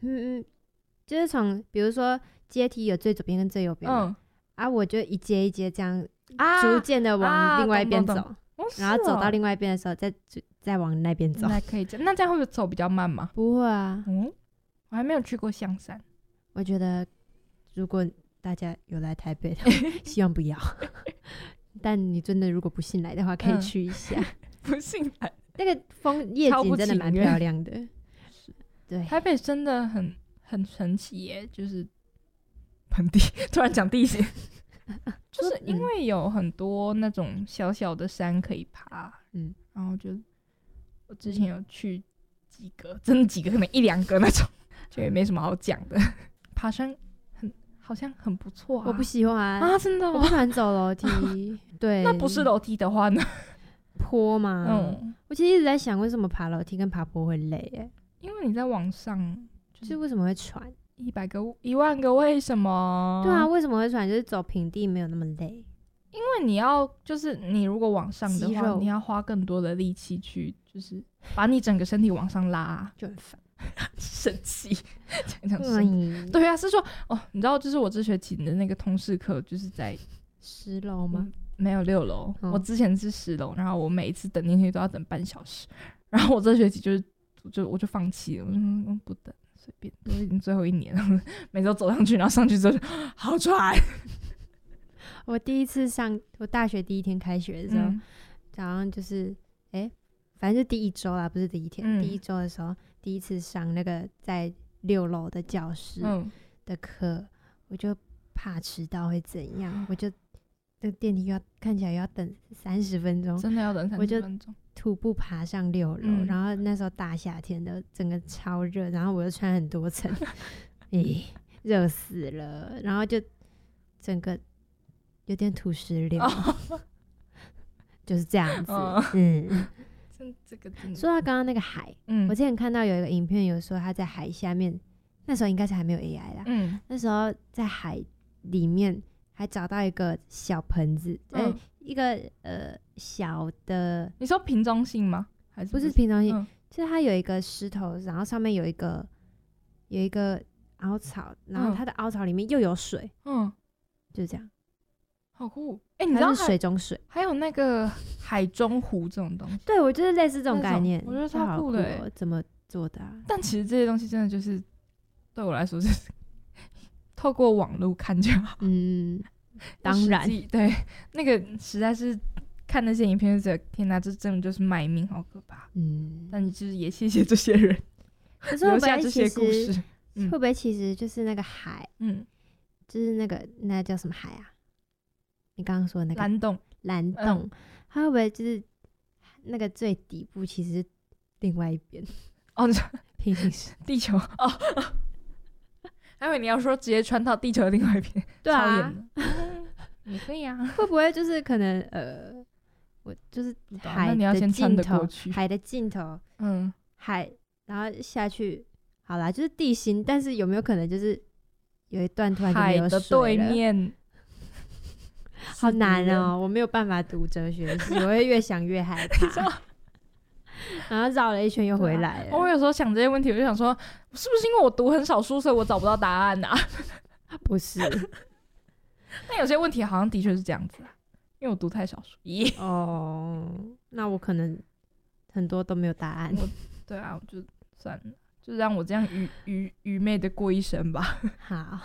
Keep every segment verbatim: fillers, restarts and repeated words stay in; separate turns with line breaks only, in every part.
嗯嗯，就是从比如说阶梯有最左边跟最右边嘛、嗯、啊，我就一阶一阶这样逐渐的往另外一边走、啊哦、然后走到另外一边的时候再再往那边走。
那可以这样，那这样会不会走比较慢吗？
不会啊。
嗯，我还没有去过象山。
我觉得如果大家有来台北的希望不要但你真的如果不信来的话可以去一下、嗯、
不信来
那个风夜景真的蛮漂亮的。对，
台北真的很很神奇耶，就是盆地突然讲地形就是因为有很多那种小小的山可以爬，嗯，然后就我之前有去几个，真的几个可能一两个那种就也没什么好讲的。爬山很好像很不错啊。
我不喜欢
啊，真的、哦、
我不喜欢走楼梯对，
那不是楼梯的话呢？
坡嘛。嗯，我其实一直在想为什么爬楼梯跟爬坡会累耶。
因为你在往上
就是为什么会喘
一百个一万个为什么。
对啊，为什么会喘？就是走平地没有那么累。
因为你要就是你如果往上的话你要花更多的力气去就是把你整个身体往上拉
就很烦
生气讲讲对啊，是说哦，你知道就是我这学期的那个通识课就是在
十楼吗、嗯、
没有六楼、哦、我之前是十楼，然后我每一次等电梯都要等半小时，然后我这学期就是我就我就放弃了，我说、嗯、不等随便，我已经最后一年了每周走上去然后上去之后就好喘
我第一次上我大学第一天开学的时候、嗯、早上就是哎，反正就第一周啦，不是第一天、嗯、第一周的时候第一次上那个在六楼的教室的课、嗯、我就怕迟到会怎样，我就那个电梯要看起来要等三十分钟，
真的要等三十分钟，
我就徒步爬上六楼、嗯、然后那时候大夏天的整个超热，然后我又穿很多层咦热死了，然后就整个有点土石流、哦、就是这样子、哦、嗯
这个
说到刚刚那个海、嗯、我之前看到有一个影片有说他在海下面，那时候应该是还没有 A I 啦、嗯、那时候在海里面还找到一个小盆子、嗯欸、一个呃小的，
你说瓶中信吗？还是
不是瓶中信、嗯、就是它有一个石头，然后上面有一个有一个凹槽，然后它的凹槽里面又有水，嗯，就这样
好酷。哎、欸，你知道
它是水中水，
还有那个海中湖这种东西。
对，我就是类似这种概念，
我觉得超酷的、欸
喔、怎么做的啊？
但其实这些东西真的就是对我来说是透过网络看就好。
嗯，当然，
对，那个实在是看那些影片就觉得天哪，这真的就是卖命，好可怕。嗯，但就是也谢谢这些人
可是会不会
留下这些故事。
嗯、会不会其实就是那个海，嗯，就是那个那叫什么海啊？你刚刚说的那个
蓝洞，
蓝洞、嗯，它会不会就是那个最底部其实是另外一边？
哦，
平行时
地球哦，还以为你要说直接穿到地球的另外一边，
对啊，
超远的也可以啊。
会不会就是可能呃，我就是海的尽头，海的尽头，嗯，海，然后下去，好啦，就是地形，但是有没有可能就是有一段突然就没有水了？海的对面。好难哦，我没有办法读哲学系，我会越想越害怕然后绕了一圈又回来了、
啊、我有时候想这些问题我就想说是不是因为我读很少书所以我找不到答案啊？
不是
但有些问题好像的确是这样子啊，因为我读太少书
哦，那我可能很多都没有答案。
对啊，我就算了，就让我这样愚愚愚昧的过一生吧。
好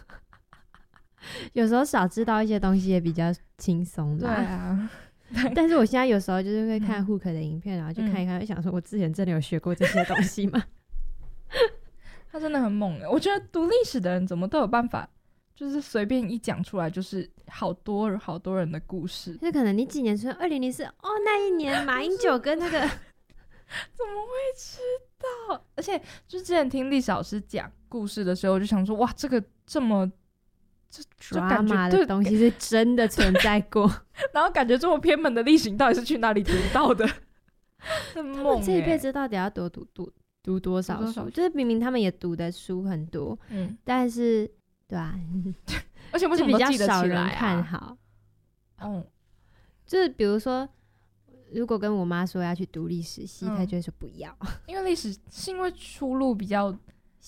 有时候少知道一些东西也比较轻松的。
对啊
但是我现在有时候就是会看 Hook 的影片、嗯、然后就看一看就想说我之前真的有学过这些东西吗？
他真的很猛耶，我觉得读历史的人怎么都有办法就是随便一讲出来就是好多好多人的故事。
就可能你几年出生二零零四哦，那一年马英九跟那个
怎么会知道？而且就之前听历史老师讲故事的时候我就想说哇，这个这么
就感觉的东西是真的存在过
然后感觉这么偏门的历史到底是去哪里读到的很猛耶，他们
这一辈子到底要多读读读多少书？少就是明明他们也读的书很多、嗯、但是对啊
而且为什么都记得起来、啊、
比较少人看好。嗯，就是比如说如果跟我妈说要去读历史系、嗯、她就会说不要，
因为历史是因为出路比较